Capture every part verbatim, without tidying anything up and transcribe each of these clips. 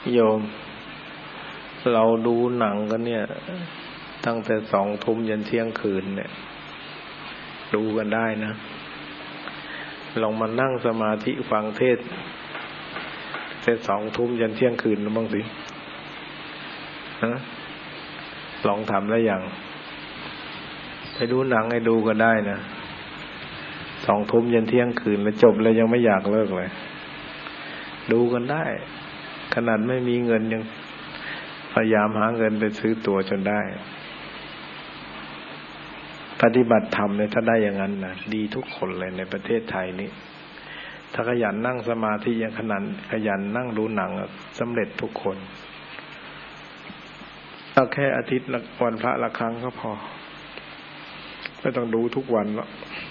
โยมเราดูหนังกันเนี่ยตั้งแต่สองทุ่มยันเที่ยงคืนเนี่ยดูกันได้นะลองมานั่งสมาธิฟังเทศน์แต่สองทุ่มยันเที่ยงคืนนะบ้างสิฮะลองทำได้อย่างไปดูหนังให้ดูก็ได้นะสองทุ่มยันเที่ยงคืนแล้วจบแล้วยังไม่อยากเลิกเลยดูกันได้ขนาดไม่มีเงินยังพยายามหาเงินไปซื้อตั๋วจนได้ปฏิบัติธรรมเนี่ยถ้าได้อย่างนั้นนะดีทุกคนเลยในประเทศไทยนี้ถ้าขยันนั่งสมาธิอย่างขนาดขยันนั่งดูหนังสำเร็จทุกคนเอาแค่อาทิตย์ละวันพระละครั้งก็พอไม่ต้องดูทุกวันหรอก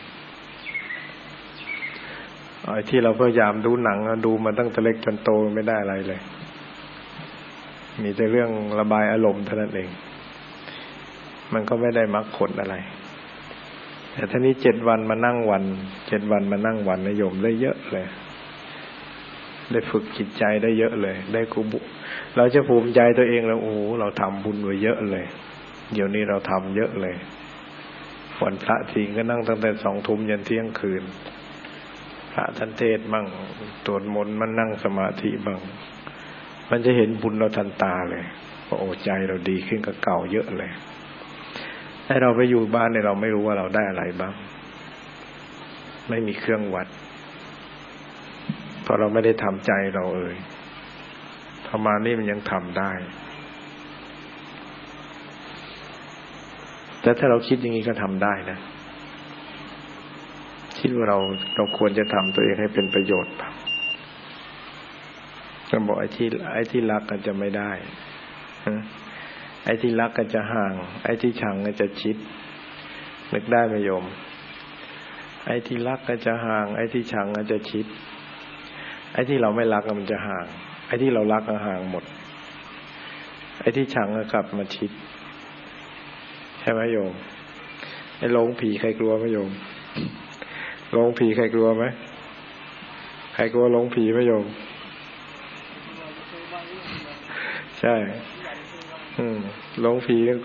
ไอ้ที่เราพยายามดูหนังดูมาตั้งแต่เล็กจนโตไม่ได้อะไรเลยมีแต่เรื่องระบายอารมณ์เท่านั้นเองมันก็ไม่ได้มรรคผลอะไรแต่ท่านี้เจ็ดวันมานั่งวันเจ็ดวันมานั่งวันนิยมได้เยอะเลยได้ฝึกจิตใจได้เยอะเลยได้กุบุเราจะภูมิใจตัวเองแล้วโอ้โหเราทำบุญไว้เยอะเลยเดี๋ยวนี้เราทำเยอะเลยวันพระทีก็นั่งตั้งแต่สองทุ่มยันเที่ยงคืนพระท่านเทศมั่งสวดมนต์มันนั่งสมาธิบ้างมันจะเห็นบุญเราทันตาเลยโอ้ใจเราดีขึ้นกับเก่าเยอะเลยให้เราไปอยู่บ้านเนี่ยเราไม่รู้ว่าเราได้อะไรบ้างไม่มีเครื่องวัดเพราะเราไม่ได้ทำใจเราเอ่ยทำมานี่มันยังทำได้แต่ถ้าเราคิดอย่างนี้ก็ทำได้นะคิดว่าเราเราควรจะทำตัวเองให้เป็นประโยชน์ก็บอกไอ้ที่ไอ้ที่รักก็จะไม่ได้ไอ้ที่รักก็จะห่างไอ้ที่ชังก็จะชิดนึกได้ไหมโยมไอ้ที่รักก็จะห่างไอ้ที่ชังก็จะชิดไอ้ที่เราไม่รักมันจะห่างไอ้ที่เรารักก็ห่างหมดไอ้ที่ชังก็กลับมาชิดใช่ไหมโยมไอ้โลงผีใครกลัวไหมโยมโลงผีใครกลัวไหมใครกลัวโลงผีไหมโยมใช่อืมโลงผี